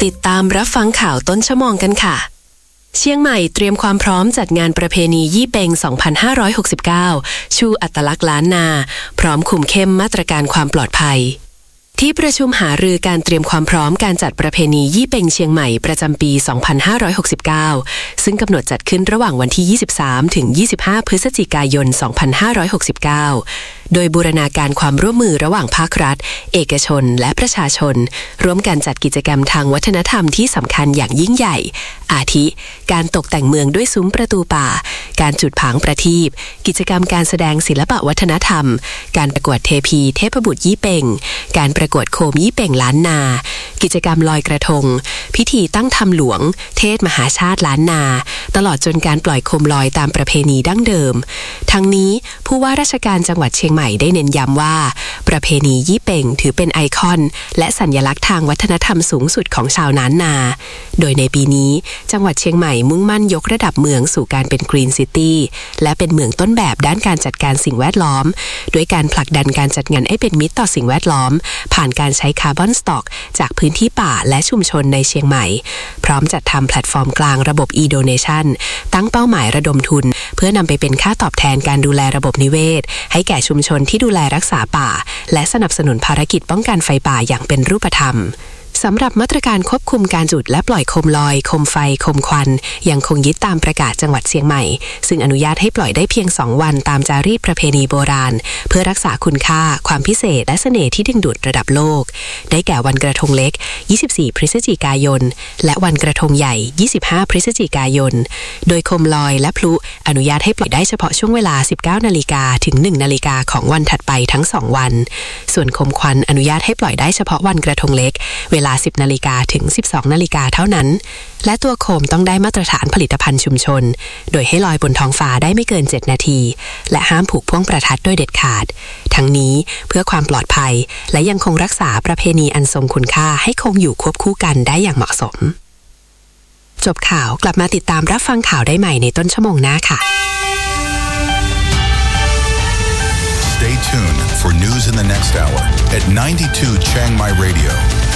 ติดตามรับฟังข่าวต้นชั่วโมงกันค่ะเชียงใหม่เตรียมความพร้อมจัดงานประเพณียี่เป็ง 2569 ชูอัตลักษณ์ล้านนาพร้อมคุมเข้มมาตรการความปลอดภัยที่ประชุมหารือการเตรียมความพร้อมการจัดประเพณียี่เป็งเชียงใหม่ประจำปี 2569 ซึ่งกำหนดจัดขึ้นระหว่างวันที่ 23 ถึง 25 พฤศจิกายน 2569 โดยบูรณาการความร่วมมือระหว่างภาครัฐเอกชนและประชาชนร่วมกันจัดกิจกรรมทางวัฒนธรรมที่สำคัญอย่างยิ่งใหญ่อาทิการตกแต่งเมืองด้วยซุ้มประตูป่าการจุดผางประทีปกิจกรรมการแสดงศิลปะวัฒนธรรมการประกวดเทพีเทพบุตรยี่เป็งการประกวดโคมยี่เป็งล้านนากิจกรรมลอยกระทงพิธีตั้งธรรมหลวงเทศมหาชาติล้านนาตลอดจนการปล่อยโคมลอยตามประเพณีดั้งเดิมทั้งนี้ผู้ว่าราชการจังหวัดเชียงใหม่ได้เน้นย้ำว่าประเพณียี่เป็งถือเป็นไอคอนและสัญลักษณ์ทางวัฒนธรรมสูงสุดของชาวล้านนาโดยในปีนี้จังหวัดเชียงใหม่มุ่งมั่นยกระดับเมืองสู่การเป็นกรีนซิตี้และเป็นเมืองต้นแบบด้านการจัดการสิ่งแวดล้อมด้วยการผลักดันการจัดงานให้เป็นมิตรต่อสิ่งแวดล้อมผ่านการใช้คาร์บอนสต็อกจากพื้นที่ป่าและชุมชนในเชียงใหม่พร้อมจัดทำแพลตฟอร์มกลางระบบ e-donation ตั้งเป้าหมายระดมทุนเพื่อนำไปเป็นค่าตอบแทนการดูแลระบบนิเวศให้แก่ชุมชนที่ดูแลรักษาป่าและสนับสนุนภารกิจป้องกันไฟป่าอย่างเป็นรูปธรรมสำหรับมาตรการควบคุมการจุดและปล่อยโคมลอยโคมไฟโคมควันยังคงยึดตามประกาศจังหวัดเชียงใหม่ซึ่งอนุญาตให้ปล่อยได้เพียง2วันตามจารีตประเพณีโบราณเพื่อรักษาคุณค่าความพิเศษและเสน่ห์ที่ดึงดูดระดับโลกได้แก่วันกระทงเล็ก24พฤศจิกายนและวันกระทงใหญ่25พฤศจิกายนโดยโคมลอยและพลุอนุญาตให้ปล่อยได้เฉพาะช่วงเวลา 19:00 นถึง 1:00 นของวันถัดไปทั้ง2วันส่วนโคมควันอนุญาตให้ปล่อยได้เฉพาะวันกระทงเล็กเวลา 10:00 นถึง 12:00 นเท่านั้นและตัวโคมต้องได้มาตรฐานผลิตภัณฑ์ชุมชนโดยให้ลอยบนท้องฟ้าได้ไม่เกิน7นาทีและห้ามผูกพ่วงประทัดโดยเด็ดขาดทั้งนี้เพื่อความปลอดภัยและยังคงรักษาประเพณีอันทรงคุณค่าให้คงอยู่ควบคู่กันได้อย่างเหมาะสมจบข่าวกลับมาติดตามรับฟังข่าวได้ใหม่ในต้นชั่วโมงหน้าค่ะ Stay tuned for news in the next hour at 92 Chiang Mai Radio